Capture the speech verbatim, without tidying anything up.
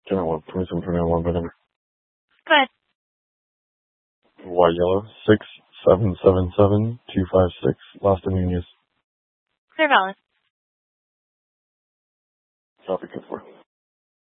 General one, twenty-seven twenty-nine, one by number. Go ahead. Y yellow, six seven seven seven two five six, Las Dominions. Clear valid. Copy, good for.